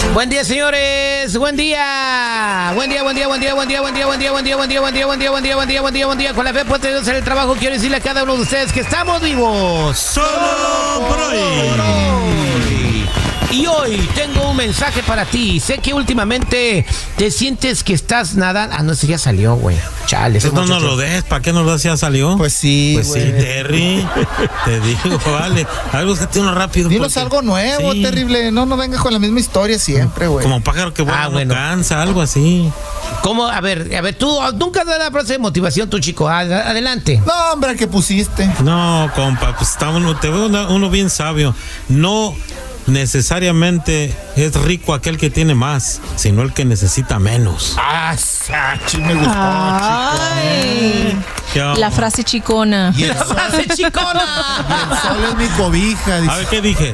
Buen día, señores. Buen día. Buen día, buen día, buen día, buen día, buen día, buen día, buen día, buen día, buen día, buen día, buen día, buen día, buen día, buen día. Con la fe puesta en el trabajo, quiero decirle a cada uno de ustedes que estamos vivos. Solo por hoy. Y hoy tengo un mensaje para ti. Sé que últimamente te sientes que estás nadando. Ah, no, ese ya salió, güey. Chale. No nos lo des, ¿para qué nos lo des? ¿Ya salió? Pues sí, pues sí, Terry. Te digo, vale. Algo que tiene uno rápido. Dinos algo nuevo, sí. Terrible. No venga con la misma historia siempre, güey. Como pájaro que bueno, no cansa, algo así. ¿Cómo? A ver, tú nunca das la frase de motivación, tu chico. Adelante. No, hombre, ¿qué pusiste? No, compa, pues te veo uno bien sabio. No necesariamente es rico aquel que tiene más, sino el que necesita menos. Ah, Sachi, me gustó. Ay, la frase chicona. La frase chicona. Y el sol es mi cobija. Dice. A ver, ¿qué dije?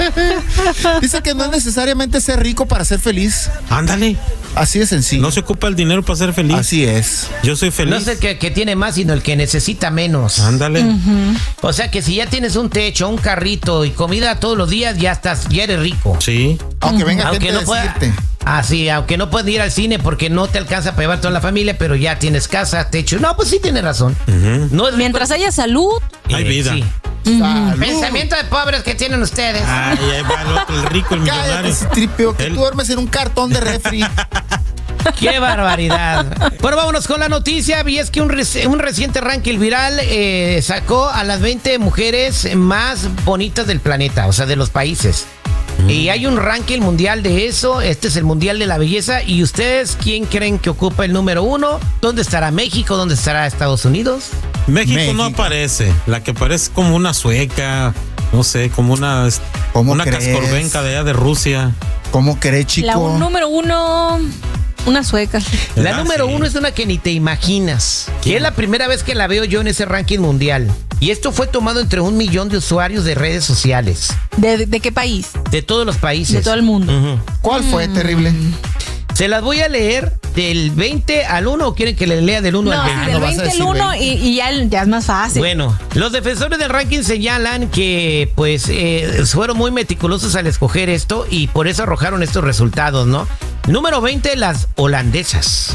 Dice que no es necesariamente ser rico para ser feliz. Ándale. Así de sencillo. No se ocupa el dinero para ser feliz. Así es. Yo soy feliz. No es el que tiene más, sino el que necesita menos. Ándale. O sea que si ya tienes un techo, un carrito y comida todos los días, ya eres rico. Sí. Aunque venga gente no a decirte. Sí, aunque no puedes ir al cine porque no te alcanza para llevar toda la familia, pero ya tienes casa, techo. No, pues sí tienes razón. No es mientras haya salud. Hay vida. Sí. Pensamiento de pobres que tienen ustedes. Ay, ahí va el otro, el rico, el millonario. Cállate, Tripio, que tú duermes en un cartón de refri. ¡Qué barbaridad! Bueno, vámonos con la noticia. Y es que un reciente ranking viral sacó a las 20 mujeres más bonitas del planeta, o sea, de los países. Y hay un ranking mundial de eso. Este es el mundial de la belleza. ¿Y ustedes quién creen que ocupa el número 1? ¿Dónde estará México? ¿Dónde estará Estados Unidos? México no aparece. La que aparece como una sueca, no sé, como una cascorbenca de allá de Rusia. ¿Cómo crees, chico? La número 1... Una sueca. La número 1 es una que ni te imaginas. Que es la primera vez que la veo yo en ese ranking mundial. Y esto fue tomado entre 1 millón de usuarios de redes sociales. ¿De qué país? De todos los países. De todo el mundo. ¿Cuál fue, Terrible? Se las voy a leer del 20 al 1 o quieren que le lea del 1 al 20. Del 20 al 1 y ya es más fácil. Bueno, los defensores del ranking señalan que pues fueron muy meticulosos al escoger esto y por eso arrojaron estos resultados, ¿no? Número 20, las holandesas.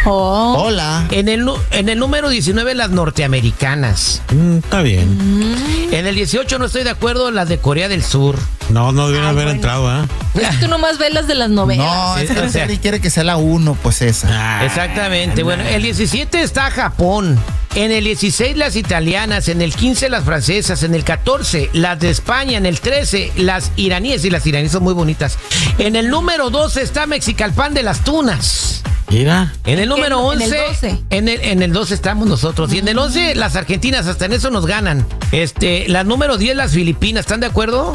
Hola. En el número 19, las norteamericanas. Está bien. En el 18 no estoy de acuerdo, las de Corea del Sur. No debieron haber entrado, ¿eh? Tú nomás ves las de las novelas. No, es que Terry quiere que sea la 1, pues esa. Exactamente. Bueno, el 17 está Japón. En el 16 las italianas, en el 15 las francesas, en el 14 las de España, en el 13 las iraníes, y las iraníes son muy bonitas. En el número 12 está Mexicalpan de las Tunas. Mira. En el número 11, en el 12. En el 12 estamos nosotros. Y en el 11 las argentinas, hasta en eso nos ganan. La número 10 las Filipinas, ¿están de acuerdo?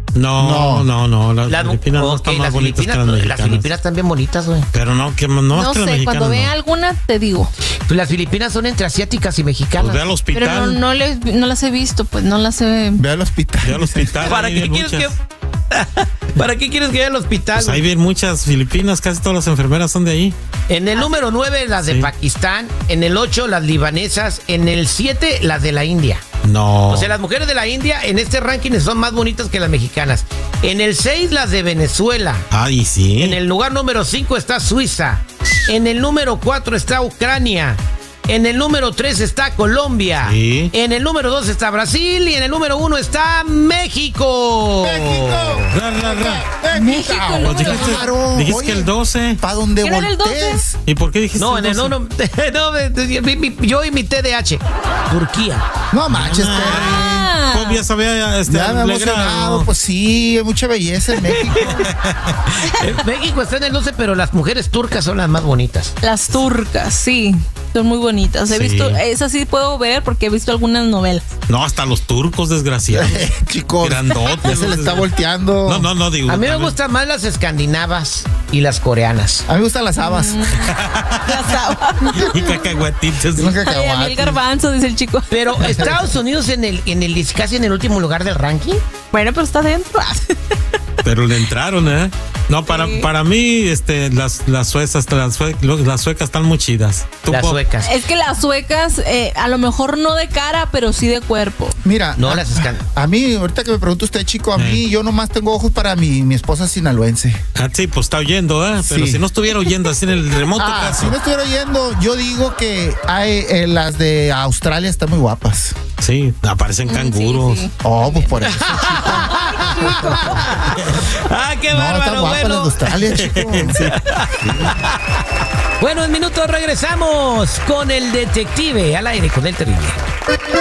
No. Las Filipinas no están más bonitas que las mexicanas. Las Filipinas están bien bonitas, güey. Pero no sé, cuando vea alguna te digo. Pues las Filipinas son entre asiáticas y mexicanas. Pues ve al hospital. Pero no las he visto, pues no las he... Ve al hospital. Ve al hospital. ¿Para qué quieres que vaya al hospital? Pues ahí ven muchas Filipinas, casi todas las enfermeras son de ahí. En el número 9 las de Pakistán, en el 8 las libanesas, en el 7 las de la India. No. O sea, las mujeres de la India en este ranking son más bonitas que las mexicanas. En el 6 las de Venezuela. Ay, sí. En el lugar número 5 está Suiza. En el número 4 está Ucrania. En el número 3 está Colombia. Sí. En el número 2 está Brasil. Y en el número 1 está México. México. Pues dijiste que el 12. ¿Para dónde ¿Era el 12? voltees? ¿Y por qué dijiste No, el en el 12? no, yo y mi TDH. Turquía. No manches, Terry. Pues ya sabía Ya me he emocionado. Pues sí, hay mucha belleza en México. México está en el 12, pero las mujeres turcas son las más bonitas. Las turcas, sí. Son muy bonitas. He visto, esas sí puedo ver porque he visto algunas novelas. No, hasta los turcos, desgraciados. Chicos, grandotes. ya se le está volteando. No, digo. A mí me gustan más las escandinavas y las coreanas. A mí me gustan las habas. Las habas. Y cacahuatitos. Ay, a mí el garbanzo, dice el chico. Pero Estados Unidos casi en el último lugar del ranking. Bueno, pero está dentro. Pero le entraron, ¿eh? No, para mí, las suecas están muy chidas. Las suecas. Es que las suecas, a lo mejor no de cara, pero sí de cuerpo. Mira, No, las a mí, ahorita que me pregunta usted, chico, a mí yo nomás tengo ojos para mi esposa sinaloense. Ah, sí, pues está oyendo, ¿eh? Pero Sí. si no estuviera oyendo así en el remoto Si caso. no estuviera oyendo, yo digo que las de Australia están muy guapas. Sí, aparecen canguros. Sí. Oh, pues por eso. ¡Ah, qué No, están bárbaro! guapas las de Bueno, Australia, chico. bueno, en minutos regresamos con el detective al aire con el terrible.